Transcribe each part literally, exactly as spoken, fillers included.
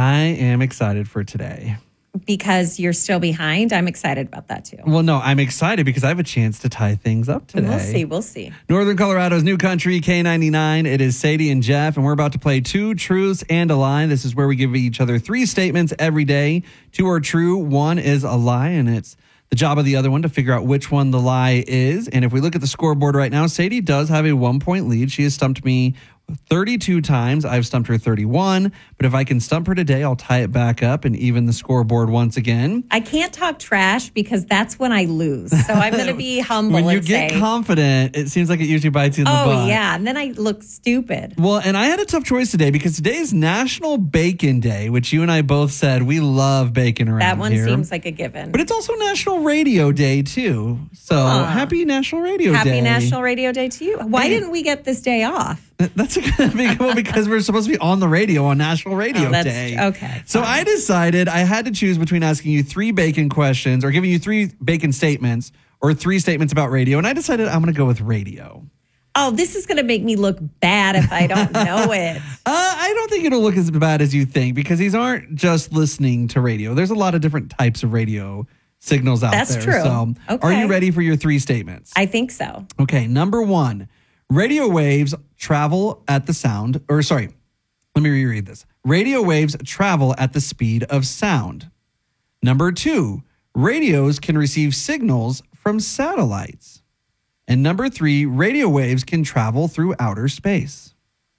I am excited for today. Because you're still behind? I'm excited about that too. Well, no, I'm excited because I have a chance to tie things up today. We'll see, we'll see. Northern Colorado's new country, K ninety-nine. It is Sadie and Jeff, and we're about to play Two Truths and a Lie. This is where we give each other three statements every day. Two are true, one is a lie, and it's the job of the other one to figure out which one the lie is. And if we look at the scoreboard right now, Sadie does have a one-point lead. She has stumped me thirty-two times. I've stumped her thirty-one. But if I can stump her today, I'll tie it back up and even the scoreboard once again. I can't talk trash because that's when I lose. So I'm going to be humble when you and get say, confident, it seems like it usually bites you in the oh, butt. Oh, yeah. And then I look stupid. Well, and I had a tough choice today because today is National Bacon Day, which you and I both said we love bacon around here. That one here. seems like a given. But it's also National Radio Day, too. So uh, happy National Radio happy Day. Happy National Radio Day to you. Why and, didn't we get this day off? That's a good big well, because we're supposed to be on the radio on National Radio oh, that's, Day. Okay. So fine. I decided I had to choose between asking you three bacon questions or giving you three bacon statements or three statements about radio. And I decided I'm going to go with radio. Oh, this is going to make me look bad if I don't know it. uh, I don't think it'll look as bad as you think because these aren't just listening to radio. There's a lot of different types of radio signals out That's there. That's true. So okay. Are you ready for your three statements? I think so. Okay. Number one, radio waves travel at the sound, or sorry, let me reread this. Radio waves travel at the speed of sound. Number two, radios can receive signals from satellites. And number three, radio waves can travel through outer space.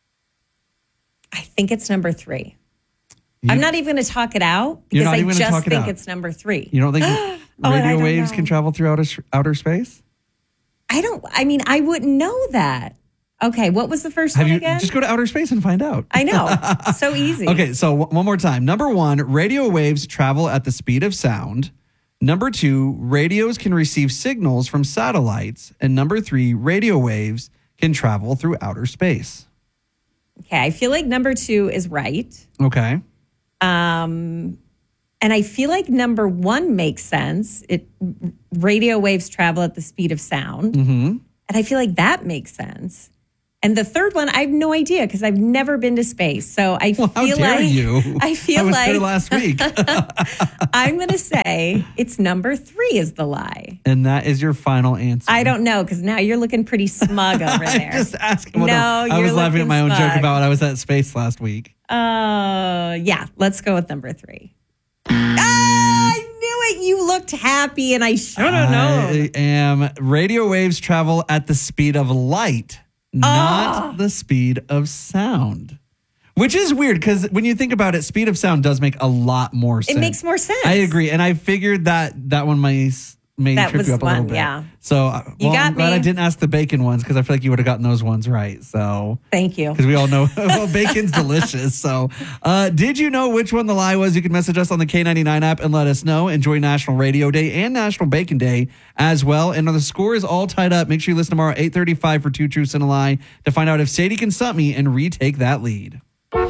I think it's number three. You, I'm not even going to talk it out because I just think it it's number three. You don't think radio oh, don't waves know. can travel through outer, outer space? I don't, I mean, I wouldn't know that. Okay, what was the first Have one you, again? Just go to outer space and find out. I know. So easy. Okay, so w- one more time. Number one, radio waves travel at the speed of sound. Number two, radios can receive signals from satellites. And number three, radio waves can travel through outer space. Okay, I feel like number two is right. Okay. Um, and I feel like number one makes sense. It radio waves travel at the speed of sound. Mm-hmm. And I feel like that makes sense. And the third one, I have no idea because I've never been to space. So I well, feel how dare like you? I feel I was like there last week. I'm going to say it's number three is the lie. And that is your final answer. I don't know because now you're looking pretty smug over there. I'm just asking. Well, no, no, I you're was laughing at my smug. own joke about I was at space last week. Uh, yeah, let's go with number three. Ah, I knew it. You looked happy, and I should have known. I am. Radio waves travel at the speed of light, not oh. the speed of sound. Which is weird because when you think about it, speed of sound does make a lot more sense. It makes more sense. I agree, and I figured that that one might may that trip was you up a one, little bit. Yeah. So uh, you well, got I'm glad me. I didn't ask the bacon ones because I feel like you would have gotten those ones right. So thank you, because we all know well, bacon's delicious. So uh, did you know which one the lie was? You can message us on the K ninety-nine app and let us know. Enjoy National Radio Day and National Bacon Day as well. And the score is all tied up. Make sure you listen tomorrow at eight thirty-five for Two Truths and a Lie to find out if Sadie can stump me and retake that lead. K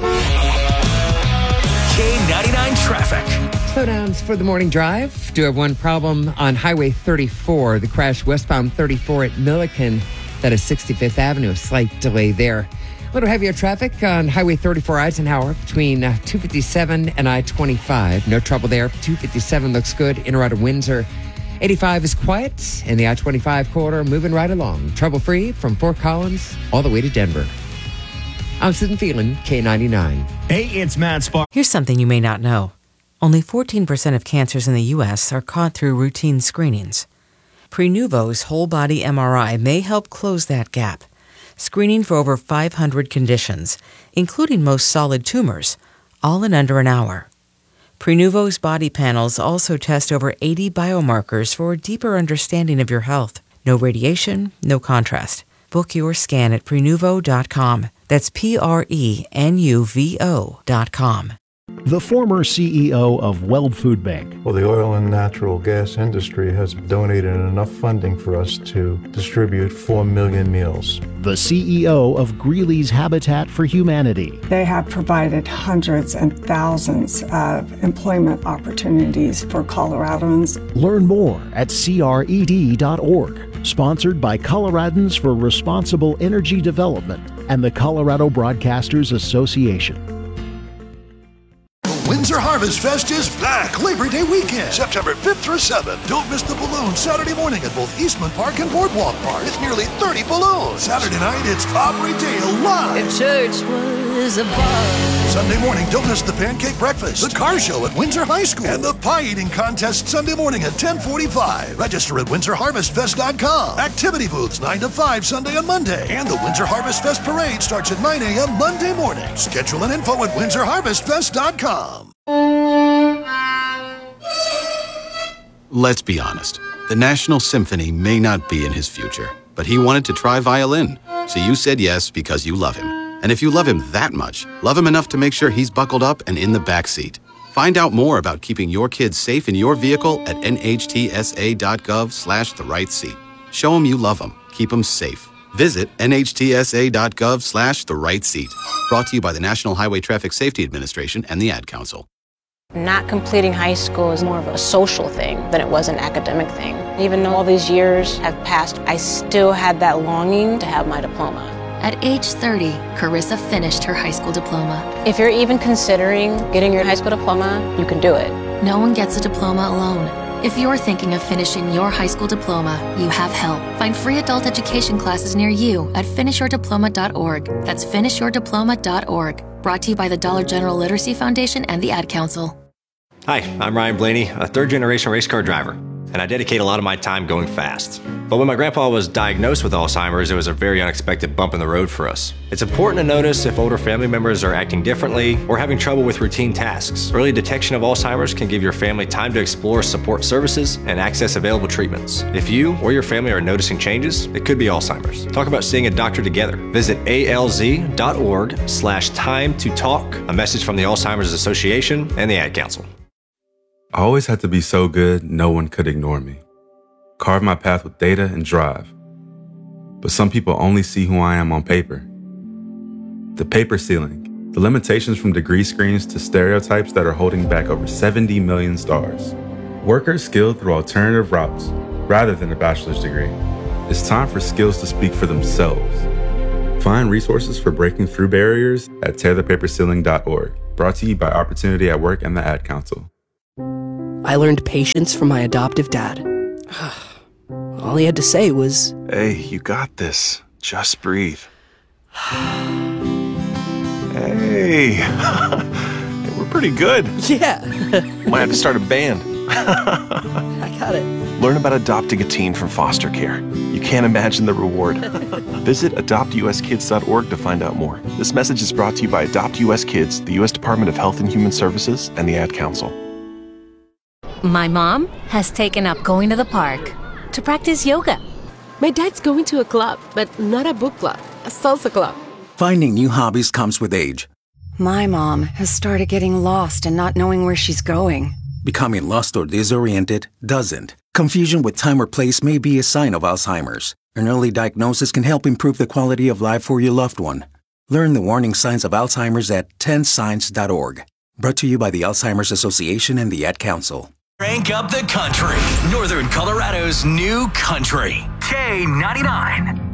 ninety-nine traffic. Slowdowns for the morning drive. Do have one problem on Highway thirty-four. The crash westbound thirty-four at Milliken. That is sixty-fifth Avenue. A slight delay there. A little heavier traffic on Highway thirty-four Eisenhower between uh, two fifty-seven and I twenty-five. No trouble there. two fifty-seven looks good in or out of Windsor. eighty-five is quiet, and the I twenty-five corridor moving right along. Trouble-free from Fort Collins all the way to Denver. I'm Sid and Phelan, K ninety-nine. Hey, it's Matt Spark. Here's something you may not know. Only fourteen percent of cancers in the U S are caught through routine screenings. Prenuvo's whole-body M R I may help close that gap, screening for over five hundred conditions, including most solid tumors, all in under an hour. Prenuvo's body panels also test over eighty biomarkers for a deeper understanding of your health. No radiation, no contrast. Book your scan at prenuvo dot com. That's P R E N U V O dot com. The former C E O of Weld Food Bank. Well, the oil and natural gas industry has donated enough funding for us to distribute four million meals. The C E O of Greeley's Habitat for Humanity. They have provided hundreds and thousands of employment opportunities for Coloradans. Learn more at C R E D dot org. Sponsored by Coloradans for Responsible Energy Development and the Colorado Broadcasters Association. Windsor Harvest Fest is back Labor Day weekend, September fifth through seventh. Don't miss the balloons Saturday morning at both Eastman Park and Boardwalk Park. It's nearly thirty balloons. Saturday night, it's Aubrey Dale live. If church was a bar. Sunday morning, don't miss the pancake breakfast, the car show at Windsor High School, and the pie eating contest Sunday morning at ten forty-five. Register at windsor harvest fest dot com. Activity booths nine to five Sunday and Monday. And the Windsor Harvest Fest Parade starts at nine a.m. Monday morning. Schedule and info at windsor harvest fest dot com. Let's be honest. The National Symphony may not be in his future, but he wanted to try violin. So you said yes because you love him. And if you love him that much, love him enough to make sure he's buckled up and in the back seat. Find out more about keeping your kids safe in your vehicle at N H T S A dot gov slash the right seat. Show him you love him. Keep him safe. Visit N H T S A dot gov slash the right seat. Brought to you by the National Highway Traffic Safety Administration and the Ad Council. Not completing high school is more of a social thing than it was an academic thing. Even though all these years have passed, I still had that longing to have my diploma. At age thirty, Carissa finished her high school diploma. If you're even considering getting your high school diploma, you can do it. No one gets a diploma alone. If you're thinking of finishing your high school diploma, you have help. Find free adult education classes near you at finish your diploma dot org. That's finish your diploma dot org. Brought to you by the Dollar General Literacy Foundation and the Ad Council. Hi, I'm Ryan Blaney, a third-generation race car driver, and I dedicate a lot of my time going fast. But when my grandpa was diagnosed with Alzheimer's, it was a very unexpected bump in the road for us. It's important to notice if older family members are acting differently or having trouble with routine tasks. Early detection of Alzheimer's can give your family time to explore support services and access available treatments. If you or your family are noticing changes, it could be Alzheimer's. Talk about seeing a doctor together. Visit A L Z dot org slash time to talk. A message from the Alzheimer's Association and the Ad Council. I always had to be so good, no one could ignore me. Carve my path with data and drive. But some people only see who I am on paper. The paper ceiling, the limitations from degree screens to stereotypes that are holding back over seventy million stars. Workers skilled through alternative routes, rather than a bachelor's degree. It's time for skills to speak for themselves. Find resources for breaking through barriers at tear the paper ceiling dot org. Brought to you by Opportunity at Work and the Ad Council. I learned patience from my adoptive dad. All he had to say was, "Hey, you got this. Just breathe." Hey, we're pretty good. Yeah. Might have to start a band. I got it. Learn about adopting a teen from foster care. You can't imagine the reward. Visit adopt U S kids dot org to find out more. This message is brought to you by Adopt U S Kids, the U S Department of Health and Human Services, and the Ad Council. My mom has taken up going to the park to practice yoga. My dad's going to a club, but not a book club, a salsa club. Finding new hobbies comes with age. My mom has started getting lost and not knowing where she's going. Becoming lost or disoriented doesn't. Confusion with time or place may be a sign of Alzheimer's. An early diagnosis can help improve the quality of life for your loved one. Learn the warning signs of Alzheimer's at ten signs dot org. Brought to you by the Alzheimer's Association and the Ad Council. Crank up the country. Northern Colorado's new country. K ninety-nine.